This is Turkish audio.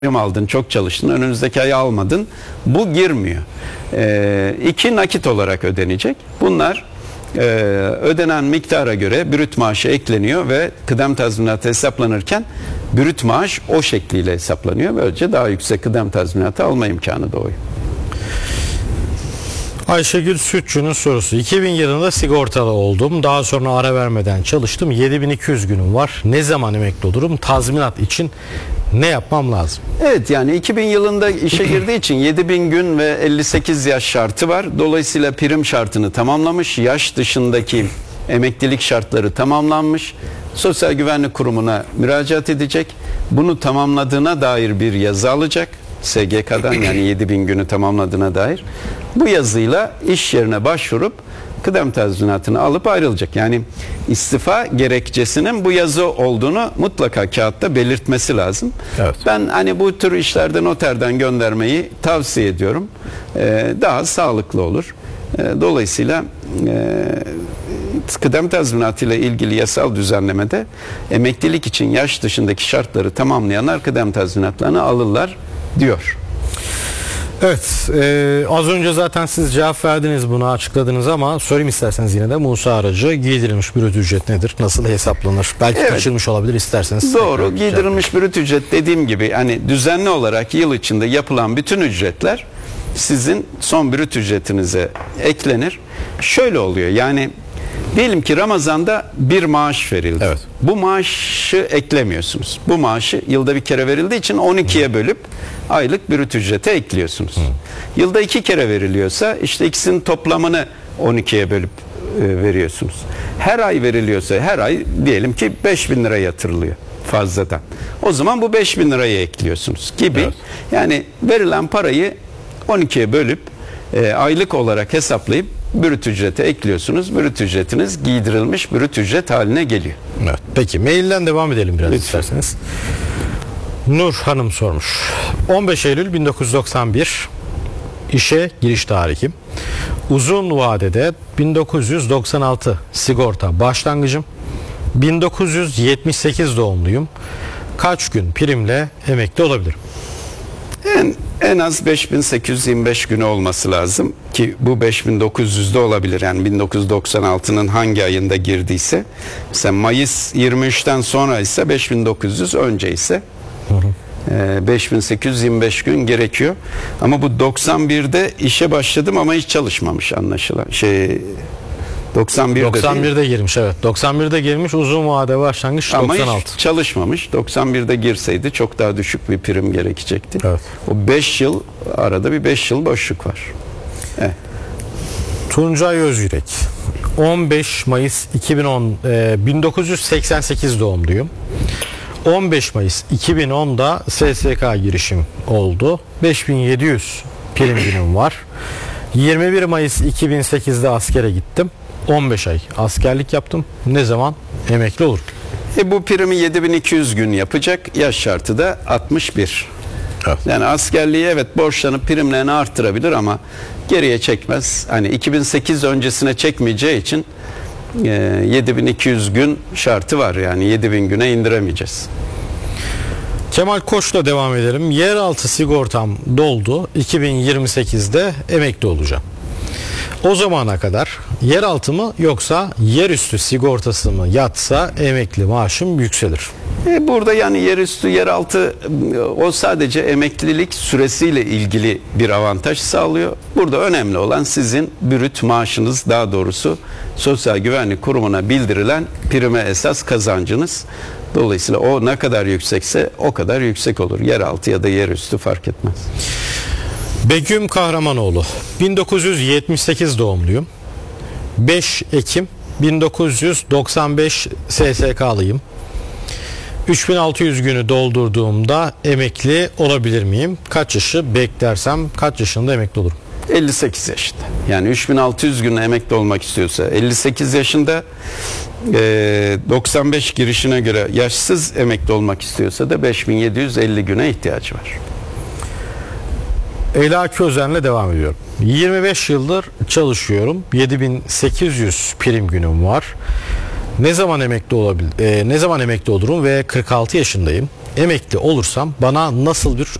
aldın, çok çalıştın, önümüzdeki ay almadın. Bu girmiyor. 2 nakit olarak ödenecek. Bunlar ödenen miktara göre brüt maaşı ekleniyor ve kıdem tazminatı hesaplanırken brüt maaş o şekliyle hesaplanıyor. Böylece daha yüksek kıdem tazminatı alma imkanı doğuyor. Ayşegül Sütçü'nün sorusu: 2000 yılında sigortalı oldum. Daha sonra ara vermeden çalıştım. 7200 günüm var. Ne zaman emekli olurum? Tazminat için ne yapmam lazım? Evet, yani 2000 yılında işe girdiği için 7000 gün ve 58 yaş şartı var. Dolayısıyla prim şartını tamamlamış. Yaş dışındaki emeklilik şartları tamamlanmış. Sosyal Güvenlik Kurumu'na müracaat edecek. Bunu tamamladığına dair bir yazı alacak. SGK'dan, yani 7000 günü tamamladığına dair. Bu yazıyla iş yerine başvurup kıdem tazminatını alıp ayrılacak. Yani istifa gerekçesinin bu yazı olduğunu mutlaka kağıtta belirtmesi lazım. Evet. Ben hani bu tür işlerde noterden göndermeyi tavsiye ediyorum. Daha sağlıklı olur. Dolayısıyla kıdem tazminatı ile ilgili yasal düzenlemede emeklilik için yaş dışındaki şartları tamamlayanlar kıdem tazminatlarını alırlar diyor. Evet, az önce zaten siz cevap verdiniz, bunu açıkladınız ama sorayım isterseniz yine de. Musa Aracı, giydirilmiş brüt ücret nedir? Nasıl hesaplanır? Belki evet, kaçırmış olabilir, isterseniz. Doğru. Giydirilmiş brüt ücret, dediğim gibi hani düzenli olarak yıl içinde yapılan bütün ücretler sizin son brüt ücretinize eklenir. Şöyle oluyor, yani diyelim ki Ramazan'da bir maaş verildi. Evet. Bu maaşı eklemiyorsunuz. Bu maaşı yılda bir kere verildiği için 12'ye bölüp aylık brüt ücrete ekliyorsunuz. Yılda 2 kere veriliyorsa işte ikisinin toplamını 12'ye bölüp veriyorsunuz. Her ay veriliyorsa her ay diyelim ki 5000 lira yatırılıyor fazladan. O zaman bu 5000 lirayı ekliyorsunuz gibi. Evet. Yani verilen parayı 12'ye bölüp aylık olarak hesaplayıp brüt ücrete ekliyorsunuz. Brüt ücretiniz giydirilmiş brüt ücret haline geliyor. Evet. Peki mailden devam edelim biraz isterseniz. Nur Hanım sormuş. 15 Eylül 1991 işe giriş tarihim. Uzun vadede 1996 sigorta başlangıcım. 1978 doğumluyum. Kaç gün primle emekli olabilirim? En az 5825 günü olması lazım ki bu 5900'de olabilir. Yani 1996'nın hangi ayında girdiyse, mesela Mayıs 23'ten sonra ise 5900, önce ise 5825 gün gerekiyor. Ama bu 91'de işe başladım ama hiç çalışmamış anlaşılan. 91'de girmiş, evet. 91'de girmiş, uzun vade başlangıç 96. Ama hiç çalışmamış. 91'de girseydi çok daha düşük bir prim gerekecekti. Evet. O 5 yıl, arada bir 5 yıl boşluk var. Evet. Tuncay Özyürek, 15 Mayıs 1988 doğumluyum. 15 Mayıs 2010'da SSK girişim oldu. 5700 prim günüm var. 21 Mayıs 2008'de askere gittim. 15 ay askerlik yaptım. Ne zaman emekli olur? Bu primi 7200 gün yapacak. Yaş şartı da 61. Evet. Yani askerliği evet borçlanıp primlerini arttırabilir ama geriye çekmez. Hani 2008 öncesine çekmeyeceği için 7200 gün şartı var. Yani 7000 güne indiremeyeceğiz. Kemal Koç'la devam edelim. Yeraltı sigortam doldu. 2028'de emekli olacağım. O zamana kadar yeraltı mı yoksa yerüstü sigortası mı yatsa emekli maaşım yükselir? Burada yani yerüstü, yeraltı, o sadece emeklilik süresiyle ilgili bir avantaj sağlıyor. Burada önemli olan sizin brüt maaşınız, daha doğrusu Sosyal Güvenlik Kurumu'na bildirilen prime esas kazancınız. Dolayısıyla o ne kadar yüksekse o kadar yüksek olur. Yeraltı ya da yerüstü fark etmez. Begüm Kahramanoğlu, 1978 doğumluyum. 5 Ekim 1995 SSK'lıyım. 3600 günü doldurduğumda emekli olabilir miyim? Kaç yaşı beklersem kaç yaşında emekli olurum? 58 yaşında. Yani 3600 gün emekli olmak istiyorsa 58 yaşında, 95 girişine göre yaşsız emekli olmak istiyorsa da 5750 güne ihtiyacı var. Ela Közen'le devam ediyorum. 25 yıldır çalışıyorum. 7800 prim günüm var. Ne zaman emekli olurum ve 46 yaşındayım. emekli olursam bana nasıl bir